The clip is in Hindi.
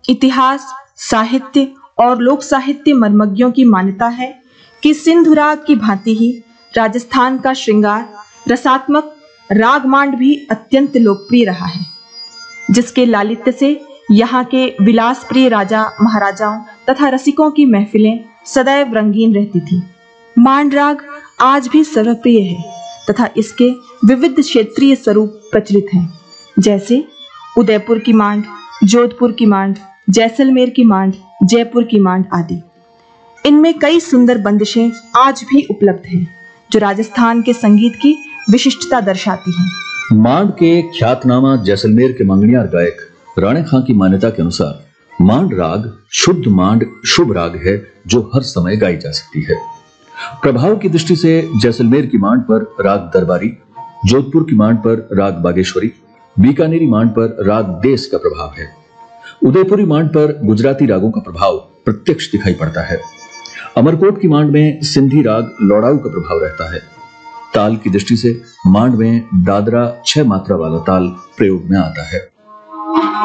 इतिहास, साहित्य और लोक साहित्य मर्मज्ञों की मान्यता है कि सिंधु राग की भांति ही राजस्थान का श्रृंगार रसात्मक राग मांड भी अत्यंत लोकप्रिय रहा है, जिसके लालित्य से यहाँ के विलास प्रिय राजा महाराजाओं तथा रसिकों की महफिलें सदैव रंगीन रहती थी। मांड राग आज भी सर्वप्रिय है तथा इसके विविध क्षेत्रीय स्वरूप प्रचलित हैं, जैसे उदयपुर की मांड, जोधपुर की मांड, जैसलमेर की मांड, जयपुर की मांड आदि। इनमें कई सुंदर बंदिशें आज भी उपलब्ध हैं, जो राजस्थान के संगीत की विशिष्टता दर्शाती हैं। मांड के ख्यातनामा जैसलमेर के मंगनियार गायक राणे खां की मान्यता के अनुसार मांड राग शुद्ध मांड शुभ राग है, जो हर समय गाई जा सकती है। प्रभाव की दृष्टि से जैसलमेर की मांड पर राग दरबारी, जोधपुर की मांड पर राग बागेश्वरी, बीकानेरी मांड पर राग देस का प्रभाव है। उदयपुरी मांड पर गुजराती रागों का प्रभाव प्रत्यक्ष दिखाई पड़ता है। अमरकोट की मांड में सिंधी राग लौड़ाऊ का प्रभाव रहता है। ताल की दृष्टि से मांड में दादरा 6 मात्रा वाला ताल प्रयोग में आता है।